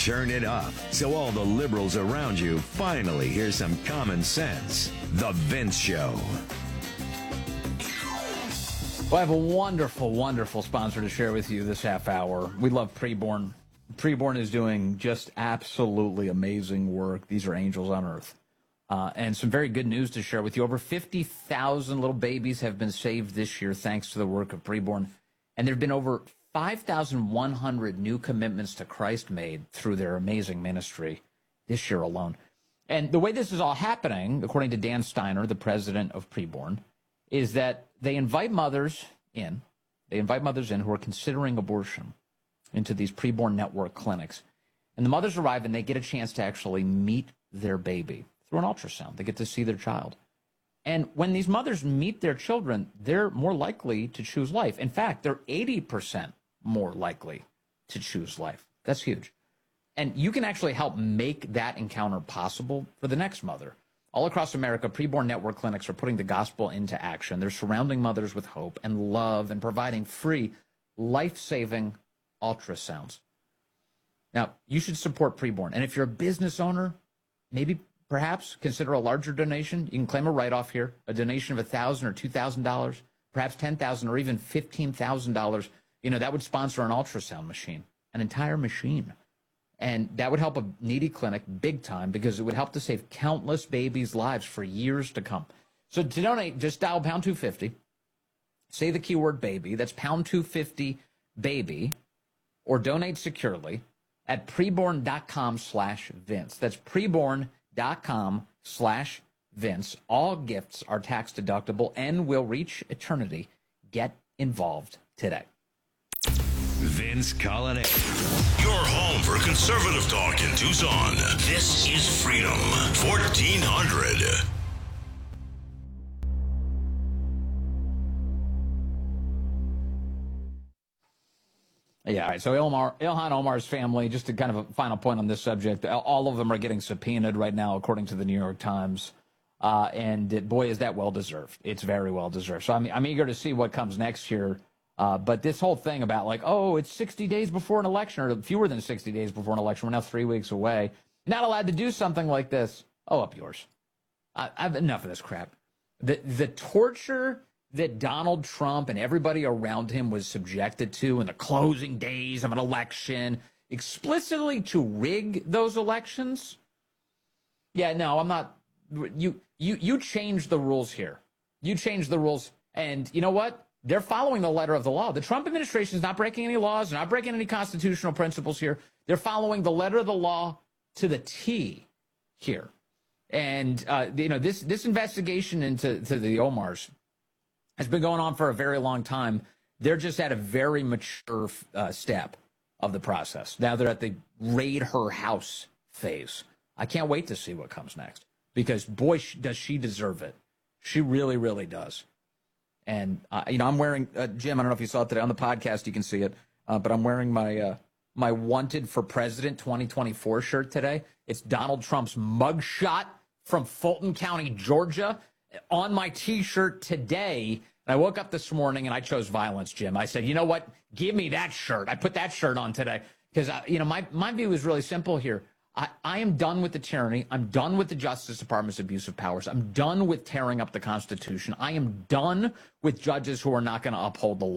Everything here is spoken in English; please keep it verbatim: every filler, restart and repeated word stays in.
turn it up so all the liberals around you finally hear some common sense. The Vince Show. Well, I have a wonderful, wonderful sponsor to share with you this half hour. We love Preborn. Preborn is doing just absolutely amazing work. These are angels on earth. Uh, and some very good news to share with you. Over fifty thousand little babies have been saved this year thanks to the work of Preborn. And there have been over five thousand one hundred new commitments to Christ made through their amazing ministry this year alone. And the way this is all happening, according to Dan Steiner, the president of Preborn, is that they invite mothers in. They invite mothers in who are considering abortion into these Preborn network clinics. And the mothers arrive and they get a chance to actually meet their baby through an ultrasound. They get to see their child. And when these mothers meet their children, they're more likely to choose life. In fact, they're eighty percent more likely to choose life. That's huge. And you can actually help make that encounter possible for the next mother. All across America, Preborn network clinics are putting the gospel into action. They're surrounding mothers with hope and love and providing free, life-saving ultrasounds. Now, you should support Preborn. And if you're a business owner, maybe perhaps consider a larger donation. You can claim a write-off here, a donation of one thousand dollars or two thousand dollars, perhaps ten thousand dollars or even fifteen thousand dollars. You know, that would sponsor an ultrasound machine, an entire machine. And that would help a needy clinic big time because it would help to save countless babies' lives for years to come. So to donate, just dial pound two fifty, say the keyword baby, that's pound two fifty baby, or donate securely at preborn.com slash Vince. That's preborn.com slash Vince. All gifts are tax deductible and will reach eternity. Get involved today. Vince Colonnade. Your home for conservative talk in Tucson. This is Freedom fourteen hundred. Yeah, all right. So Ilmar, Ilhan Omar's family, just to kind of a final point on this subject, all of them are getting subpoenaed right now, according to the New York Times. Uh, and it, boy, is that well-deserved. It's very well-deserved. So I'm, I'm eager to see what comes next here. Uh, but this whole thing about like, oh, it's sixty days before an election, or fewer than sixty days before an election. We're now three weeks away. Not allowed to do something like this. Oh, up yours. I, I've enough of this crap. The the torture that Donald Trump and everybody around him was subjected to in the closing days of an election, explicitly to rig those elections. Yeah, no, I'm not. You you you changed the rules here. You changed the rules, and you know what? They're following the letter of the law. The Trump administration is not breaking any laws. They're not breaking any constitutional principles here. They're following the letter of the law to the T here. And, uh, you know, this this investigation into to the Omars has been going on for a very long time. They're just at a very mature uh, step of the process. Now they're at the raid her house phase. I can't wait to see what comes next because, boy, does she deserve it. She really, really does. And, uh, you know, I'm wearing, uh, Jim, I don't know if you saw it today on the podcast, you can see it, uh, but I'm wearing my uh, my Wanted for President twenty twenty-four shirt today. It's Donald Trump's mugshot from Fulton County, Georgia, on my T-shirt today. And I woke up this morning and I chose violence, Jim. I said, you know what? Give me that shirt. I put that shirt on today because, uh, you know, my, my view is really simple here. I, I am done with the tyranny. I'm done with the Justice Department's abuse of powers. I'm done with tearing up the Constitution. I am done with judges who are not going to uphold the law.